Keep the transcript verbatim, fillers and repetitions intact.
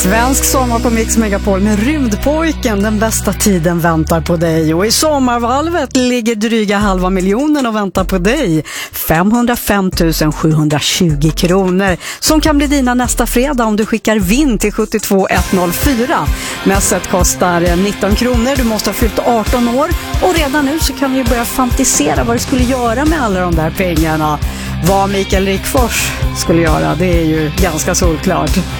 Svensk sommar på Mix Megapol med Rymdpojken. Den bästa tiden väntar på dig. Och i sommarvalvet ligger dryga halva miljonen och väntar på dig. femhundrafem tusen sjuhundratjugo kronor som kan bli dina nästa fredag om du skickar vinn till sjuttiotvå etthundrafyra. Mässet kostar nitton kronor. Du måste ha fyllt arton år. Och redan nu så kan du börja fantisera vad du skulle göra med alla de där pengarna. Vad Mikael Rickfors skulle göra, det är ju ganska solklart.